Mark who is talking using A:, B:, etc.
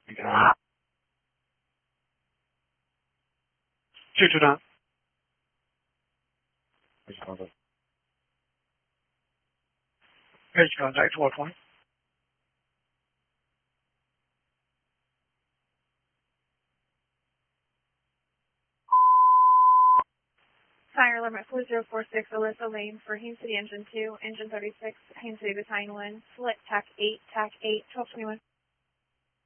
A: 229. Page contact 1220.
B: Fire limit 4046 Alyssa Lane for Haines City Engine 2, Engine 36, Haines City Battalion 1, Split TAC 8, TAC 8, 1221.